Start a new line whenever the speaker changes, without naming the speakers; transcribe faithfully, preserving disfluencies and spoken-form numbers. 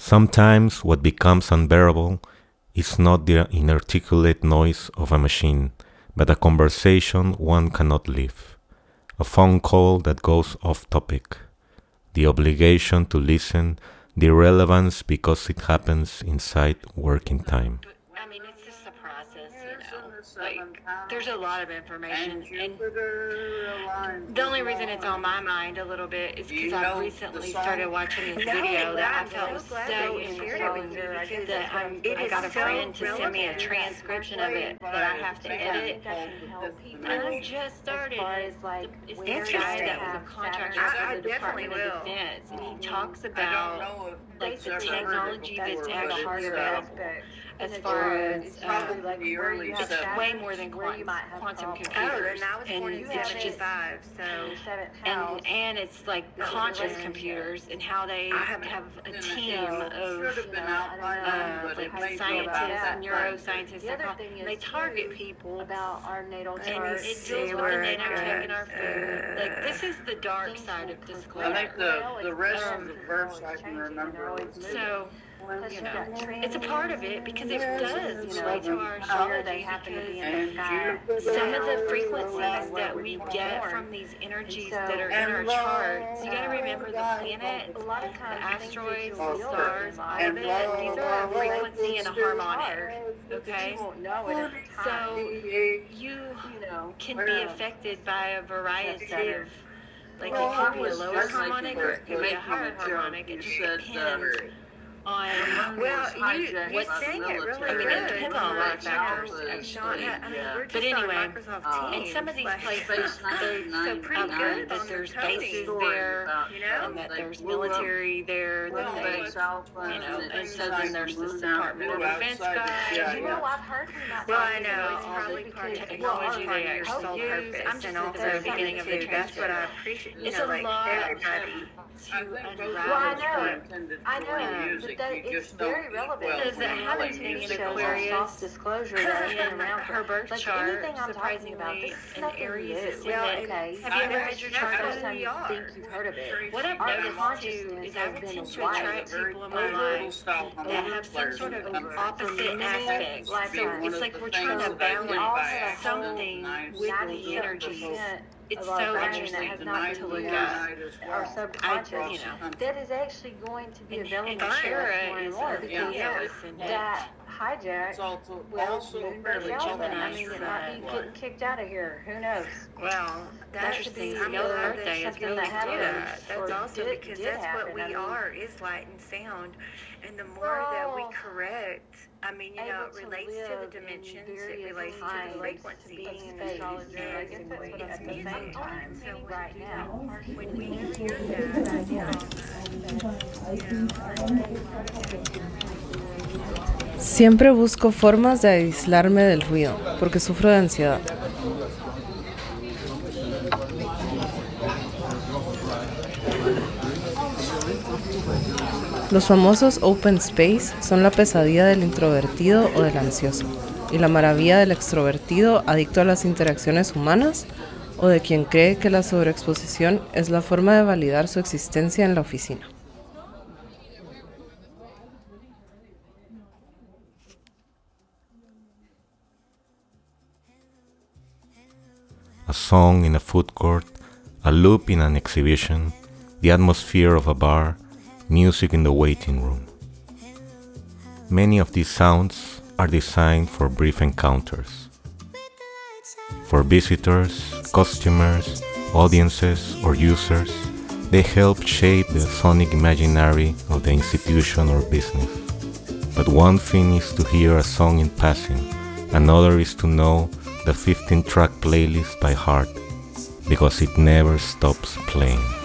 Sometimes what becomes unbearable is not the inarticulate noise of a machine, but a conversation one cannot leave, a phone call that goes off topic, the obligation to listen, the irrelevance because it happens inside working time.
I mean, it's just a process, you know. Like, there's a lot of information, and the only reason it's on my mind a little bit is because I've recently started watching this video that I felt was so important that I'm, I got a friend to send me a transcription of it that I have to edit. And I just started. It's this guy that was a contractor for the Department of Defense, and he talks about like the technology that's actually available. As far as uh, it's way more than quantum, quantum computers, and it's just and and it's like conscious computers and how they have a team of uh, like scientists and neuroscientists. And they target people about our natal charts, and it deals with the nanotech in our food. Like this is the dark side of disclosure.
I think the the rest of the verse I can remember.
So. You know, it's a part of it because it does relate to our astrology because some of the frequencies that we get from these energies that are in our charts, you got to remember the planet, the asteroids, the stars, all of it, these are a frequency and a harmonic, okay? So you can be affected by a variety of, like it could be a lower harmonic or it could be a higher harmonic, it just depends. On
well, you, you're saying it really
I mean,
good.
it depends on a lot of factors,
Sean,
actually.
I mean, we're just
but anyway,
on Microsoft
uh,
Teams.
in some of these
like,
places, they're
so pretty
um,
good
that
on
there's
the coding.
bases there,
you know?
and that there's military there, that they, you know, and so then there's this Department of Defense guy.
You know, I've heard from that. Well, I know, it's probably part of technology they actually use. I'm just at the very beginning of the That's what I appreciate, you know, like everybody.
To unravel.
Well, I know, I know, but that it's very relevant.
Does it have anything in Aquarius?
Disclosure that has been around
her birth
like
chart,
anything I'm talking about,
surprisingly,
this is
in
nothing
Aries
new.
is in
Well,
it.
okay.
Have you ever had your chart
First
done?
time you think you've heard of it.
What I've
Our
noticed too
consciousness
is I
has
would
been
tend to
wired.
attract people in my life that have some sort of opposite aspect. So it's like we're trying to balance something with the energies. It's so interesting
that has not
to look at.
Our
I,
subconscious,
you know,
that is actually going to be
and,
available
and
to us
Shira
more and
is
more
a
because
Venus and
that hijack
It's also,
will
also
moon
fairly
Gemini.
Gemini,
I mean, it might be
so-
getting kicked out of here. Who knows?
well,
That
interesting.
could be
Your
either
birthday is
something
really
that
cool.
happened.
Yeah, that's
or
also
did-
because
did
that's what
happen.
we
I mean,
are is light and sound, and the more that we
Well,
correct, I mean, you know,
able
it
to
relates to
live
the
in
dimensions, it
various
relates to
times,
the
to
frequencies,
being an astrologer, I guess that's what I'm
it's
at the same
music.
time.
So when
Right
you
now.
when we hear that, you
Siempre busco formas de aislarme del ruido, porque sufro de ansiedad. Los famosos open space son la pesadilla del introvertido o del ansioso, y la maravilla del extrovertido adicto a las interacciones humanas o de quien cree que la sobreexposición es la forma de validar su existencia en la oficina.
A song in a food court, a loop in an exhibition, the atmosphere of a bar, music in the waiting room. Many of these sounds are designed for brief encounters. For visitors, customers, audiences, or users, they help shape the sonic imaginary of the institution or business. But one thing is to hear a song in passing, another is to know the fifteen track playlist by heart, because it never stops playing.